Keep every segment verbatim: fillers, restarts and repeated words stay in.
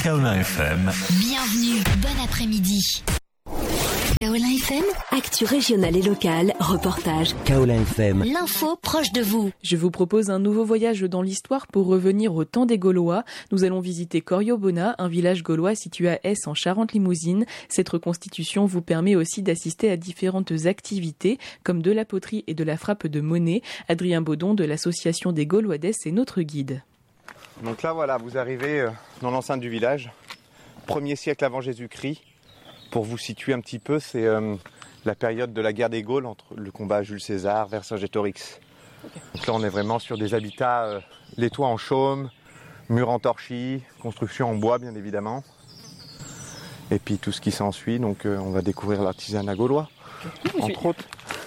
Kaolin F M. Bienvenue, bon après-midi. Kaolin F M, actu régionale et locale, reportage. Kaolin F M, l'info proche de vous. Je vous propose un nouveau voyage dans l'histoire pour revenir au temps des Gaulois. Nous allons visiter Corio-Bona, un village gaulois situé à Hesse en Charente-Limousine. Cette reconstitution vous permet aussi d'assister à différentes activités comme de la poterie et de la frappe de monnaie. Adrien Baudon de l'association des Gaulois d'Hesse est notre guide. Donc là voilà, vous arrivez dans l'enceinte du village, premier siècle avant Jésus-Christ. Pour vous situer un petit peu, c'est euh, la période de la guerre des Gaules entre le combat Jules César, Vercingétorix. Okay. Donc là, on est vraiment sur des habitats, euh, les toits en chaume, murs en torchis, construction en bois bien évidemment. Et puis tout ce qui s'ensuit, donc euh, on va découvrir l'artisanat gaulois, okay. entre autres.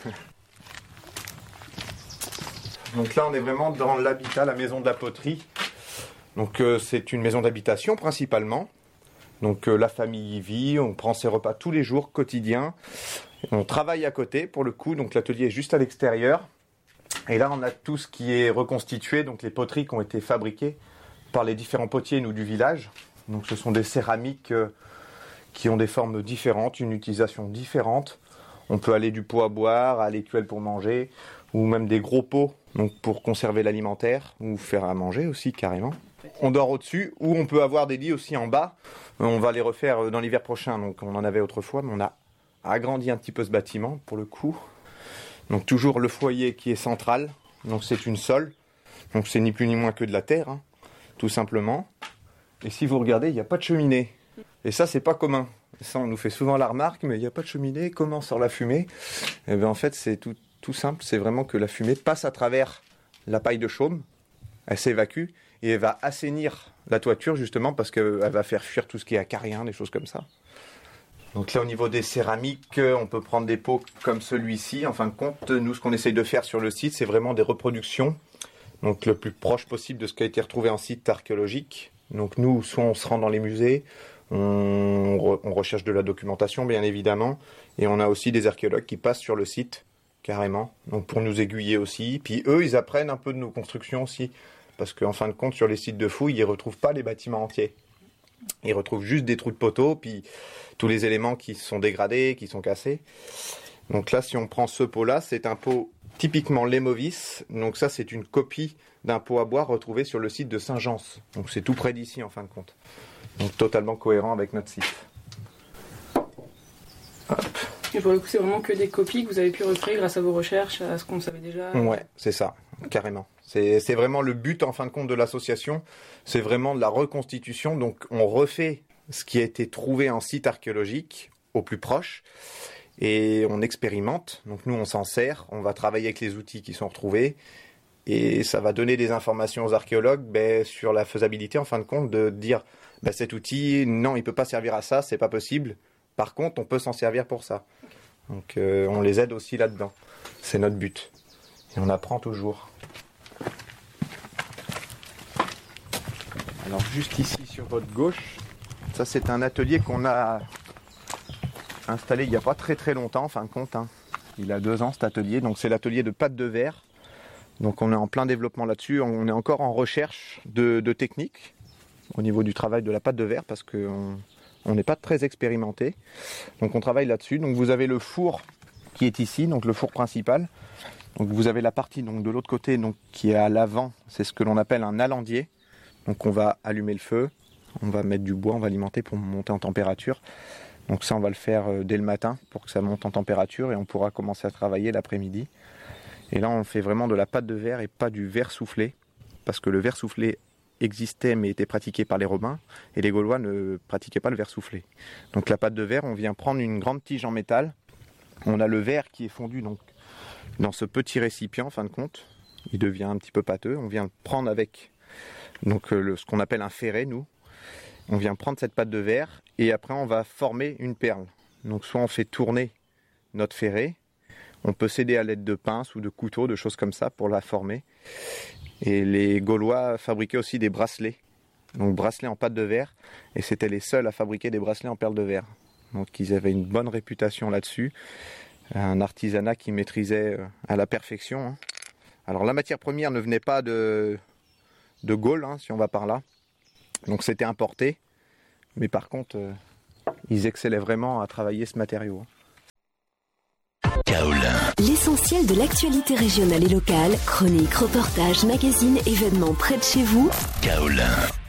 Donc là, on est vraiment dans l'habitat, la maison de la poterie. Donc euh, c'est une maison d'habitation principalement. Donc euh, la famille y vit, on prend ses repas tous les jours, quotidiens. On travaille à côté pour le coup, donc l'atelier est juste à l'extérieur. Et là on a tout ce qui est reconstitué, donc les poteries qui ont été fabriquées par les différents potiers nous du village. Donc ce sont des céramiques euh, qui ont des formes différentes, une utilisation différente. On peut aller du pot à boire à l'écuelle pour manger, ou même des gros pots donc pour conserver l'alimentaire, ou faire à manger aussi carrément. On dort au-dessus, ou on peut avoir des lits aussi en bas. On va les refaire dans l'hiver prochain, donc on en avait autrefois, mais on a agrandi un petit peu ce bâtiment pour le coup. Donc toujours le foyer qui est central, donc c'est une sole, donc c'est ni plus ni moins que de la terre, hein, tout simplement. Et si vous regardez, il n'y a pas de cheminée. Et ça, c'est pas commun. Ça, on nous fait souvent la remarque, mais il n'y a pas de cheminée, comment sort la fumée ? Et bien en fait, c'est tout, tout simple, c'est vraiment que la fumée passe à travers la paille de chaume, elle s'évacue, et elle va assainir la toiture justement parce qu'elle va faire fuir tout ce qui est acarien, des choses comme ça. Donc là au niveau des céramiques, on peut prendre des pots comme celui-ci. En fin de compte, nous ce qu'on essaye de faire sur le site, c'est vraiment des reproductions. Donc le plus proche possible de ce qui a été retrouvé en site archéologique. Donc nous, soit on se rend dans les musées, on, re, on recherche de la documentation bien évidemment. Et on a aussi des archéologues qui passent sur le site carrément. Donc pour nous aiguiller aussi. Puis eux, ils apprennent un peu de nos constructions aussi. Parce qu'en fin de compte, sur les sites de fouilles, ils ne retrouvent pas les bâtiments entiers. Ils retrouvent juste des trous de poteaux, puis tous les éléments qui sont dégradés, qui sont cassés. Donc là, si on prend ce pot-là, c'est un pot typiquement Lémovis. Donc ça, c'est une copie d'un pot à bois retrouvé sur le site de Saint-Gence. Donc c'est tout près d'ici, en fin de compte. Donc totalement cohérent avec notre site. Hop. Et pour le coup, c'est vraiment que des copies que vous avez pu recréer grâce à vos recherches, à ce qu'on savait déjà. Ouais, c'est ça, carrément. C'est, c'est vraiment le but, en fin de compte, de l'association. C'est vraiment de la reconstitution. Donc, on refait ce qui a été trouvé en site archéologique au plus proche et on expérimente. Donc, nous, on s'en sert. On va travailler avec les outils qui sont retrouvés et ça va donner des informations aux archéologues ben, sur la faisabilité, en fin de compte, de dire ben, cet outil, non, il ne peut pas servir à ça, c'est pas possible. Par contre, on peut s'en servir pour ça. Donc, euh, on les aide aussi là-dedans. C'est notre but. Et on apprend toujours. Alors, juste ici, sur votre gauche, ça, c'est un atelier qu'on a installé il n'y a pas très très longtemps, en fin de compte. Hein. Il a deux ans, cet atelier. Donc, c'est l'atelier de pâte de verre. Donc, on est en plein développement là-dessus. On est encore en recherche de, de techniques au niveau du travail de la pâte de verre parce qu'on... On n'est pas très expérimenté, donc on travaille là-dessus. Donc vous avez le four qui est ici, donc le four principal. Donc vous avez la partie donc de l'autre côté donc qui est à l'avant, c'est ce que l'on appelle un alandier. Donc on va allumer le feu, on va mettre du bois, on va alimenter pour monter en température. Donc ça on va le faire dès le matin pour que ça monte en température et on pourra commencer à travailler l'après-midi. Et là on fait vraiment de la pâte de verre et pas du verre soufflé, parce que le verre soufflé existait mais était pratiqué par les Romains et les Gaulois ne pratiquaient pas le verre soufflé. Donc la pâte de verre, on vient prendre une grande tige en métal, on a le verre qui est fondu donc dans ce petit récipient en fin de compte, il devient un petit peu pâteux, on vient le prendre avec donc, le, ce qu'on appelle un ferret nous, on vient prendre cette pâte de verre et après on va former une perle. Donc soit on fait tourner notre ferret, on peut s'aider à l'aide de pinces ou de couteaux, de choses comme ça pour la former. Et les Gaulois fabriquaient aussi des bracelets, donc bracelets en pâte de verre, et c'était les seuls à fabriquer des bracelets en perles de verre. Donc ils avaient une bonne réputation là-dessus, un artisanat qui maîtrisait à la perfection. Alors la matière première ne venait pas de, de Gaule, hein, si on va par là, donc c'était importé. Mais par contre, euh, ils excellaient vraiment à travailler ce matériau. Kaolin. L'essentiel de l'actualité régionale et locale, chroniques, reportages, magazines, événements près de chez vous. Kaolin.